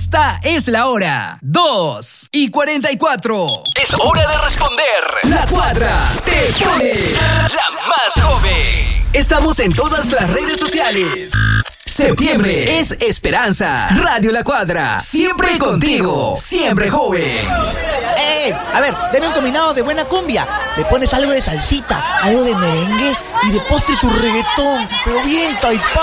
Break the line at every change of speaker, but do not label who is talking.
Esta es la hora. 2:44.
Es hora de responder.
La Cuadra te pone
la más joven.
Estamos en todas las redes sociales. Septiembre es esperanza. Radio La Cuadra, siempre contigo, siempre joven.
A ver, deme un combinado de buena cumbia. Le pones algo de salsita, algo de merengue y de postre su reggaetón, pero bien taipado.